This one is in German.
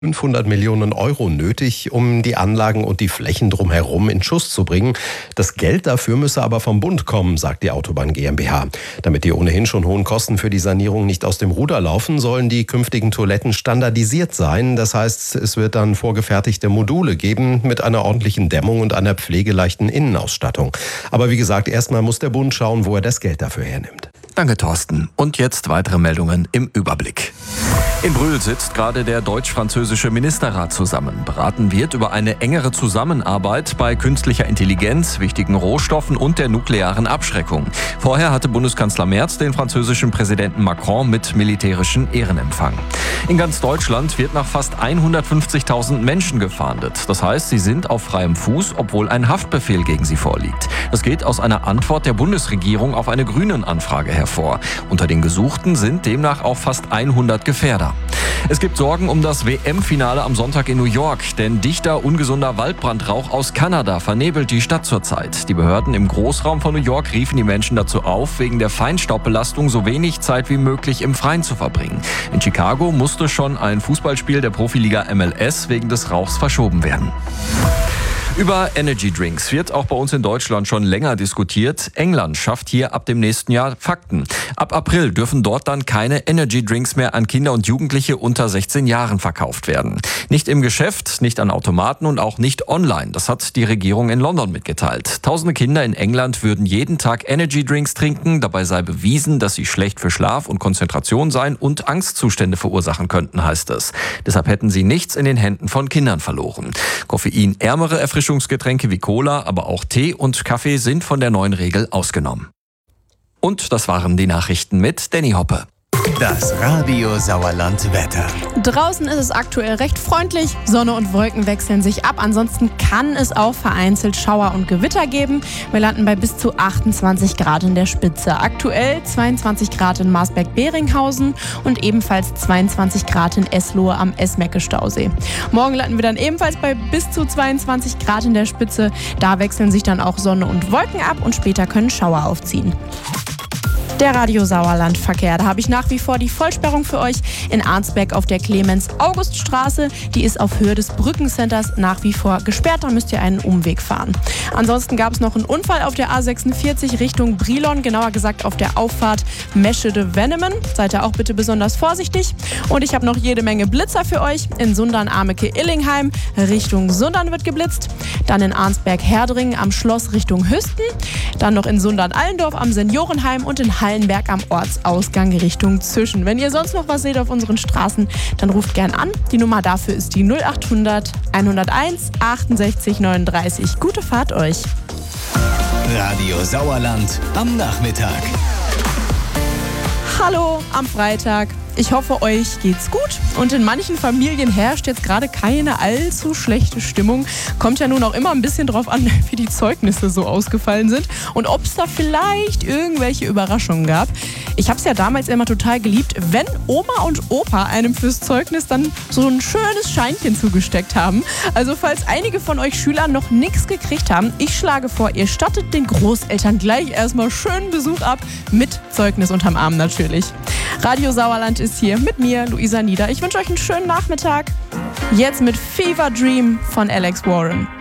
500 Millionen Euro nötig, um die Anlagen und die Flächen drumherum in Schuss zu bringen. Das Geld dafür müsse aber vom Bund kommen, sagt die Autobahn GmbH. Damit die ohnehin schon hohen Kosten für die Sanierung nicht aus dem Ruder laufen, sollen die künftigen Toiletten standardisiert sein. Das heißt, es wird dann vorgefertigte Module geben mit einer ordentlichen Dämmung und einer pflegeleichten Innenausstattung. Aber wie gesagt, erstmal muss der Bund schauen, wo er das Geld dafür hernimmt. Danke, Thorsten. Und jetzt weitere Meldungen im Überblick. In Brühl sitzt gerade der deutsch-französische Ministerrat zusammen. Beraten wird über eine engere Zusammenarbeit bei künstlicher Intelligenz, wichtigen Rohstoffen und der nuklearen Abschreckung. Vorher hatte Bundeskanzler Merz den französischen Präsidenten Macron mit militärischen Ehrenempfang. In ganz Deutschland wird nach fast 150.000 Menschen gefahndet. Das heißt, sie sind auf freiem Fuß, obwohl ein Haftbefehl gegen sie vorliegt. Das geht aus einer Antwort der Bundesregierung auf eine Grünen-Anfrage hervor. Unter den Gesuchten sind demnach auch fast 100 Gefährder. Es gibt Sorgen um das WM-Finale am Sonntag in New York, denn dichter, ungesunder Waldbrandrauch aus Kanada vernebelt die Stadt zurzeit. Die Behörden im Großraum von New York riefen die Menschen dazu auf, wegen der Feinstaubbelastung so wenig Zeit wie möglich im Freien zu verbringen. In Chicago musste schon ein Fußballspiel der Profiliga MLS wegen des Rauchs verschoben werden. Über Energy Drinks wird auch bei uns in Deutschland schon länger diskutiert. England schafft hier ab dem nächsten Jahr Fakten. Ab April dürfen dort dann keine Energy Drinks mehr an Kinder und Jugendliche unter 16 Jahren verkauft werden. Nicht im Geschäft, nicht an Automaten und auch nicht online. Das hat die Regierung in London mitgeteilt. Tausende Kinder in England würden jeden Tag Energy Drinks trinken. Dabei sei bewiesen, dass sie schlecht für Schlaf und Konzentration seien und Angstzustände verursachen könnten, heißt es. Deshalb hätten sie nichts in den Händen von Kindern verloren. Koffeinärmere Erfrischungsgetränke wie Cola, aber auch Tee und Kaffee sind von der neuen Regel ausgenommen. Und das waren die Nachrichten mit Danny Hoppe. Das Radio Sauerland Wetter. Draußen ist es aktuell recht freundlich. Sonne und Wolken wechseln sich ab. Ansonsten kann es auch vereinzelt Schauer und Gewitter geben. Wir landen bei bis zu 28 Grad in der Spitze. Aktuell 22 Grad in Marsberg-Beringhausen und ebenfalls 22 Grad in Eslohe am Esmecke-Stausee. Morgen landen wir dann ebenfalls bei bis zu 22 Grad in der Spitze. Da wechseln sich dann auch Sonne und Wolken ab und später können Schauer aufziehen. Der Radio Sauerland Verkehr. Da habe ich nach wie vor die Vollsperrung für euch in Arnsberg auf der Clemens-August-Straße. Die ist auf Höhe des Brückencenters nach wie vor gesperrt. Da müsst ihr einen Umweg fahren. Ansonsten gab es noch einen Unfall auf der A46 Richtung Brilon, genauer gesagt auf der Auffahrt Meschede-Wennemen. Seid ihr auch bitte besonders vorsichtig. Und ich habe noch jede Menge Blitzer für euch. In Sundern-Ameke-Illingheim Richtung Sundern wird geblitzt. Dann in Arnsberg-Herdringen am Schloss Richtung Hüsten. Dann noch in Sundern-Allendorf am Seniorenheim und in Hallenberg am Ortsausgang Richtung Züschen. Wenn ihr sonst noch was seht auf unseren Straßen, dann ruft gern an. Die Nummer dafür ist die 0800 101 68 39. Gute Fahrt euch. Radio Sauerland am Nachmittag. Hallo am Freitag. Ich hoffe, euch geht's gut und in manchen Familien herrscht jetzt gerade keine allzu schlechte Stimmung. Kommt ja nun auch immer ein bisschen drauf an, wie die Zeugnisse so ausgefallen sind und ob es da vielleicht irgendwelche Überraschungen gab. Ich habe es ja damals immer total geliebt, wenn Oma und Opa einem fürs Zeugnis dann so ein schönes Scheinchen zugesteckt haben. Also falls einige von euch Schüler noch nichts gekriegt haben, ich schlage vor, ihr stattet den Großeltern gleich erstmal schönen Besuch ab, mit Zeugnis unterm Arm natürlich. Radio Sauerland ist hier mit mir, Luisa Nieder. Ich wünsche euch einen schönen Nachmittag. Jetzt mit Fever Dream von Alex Warren.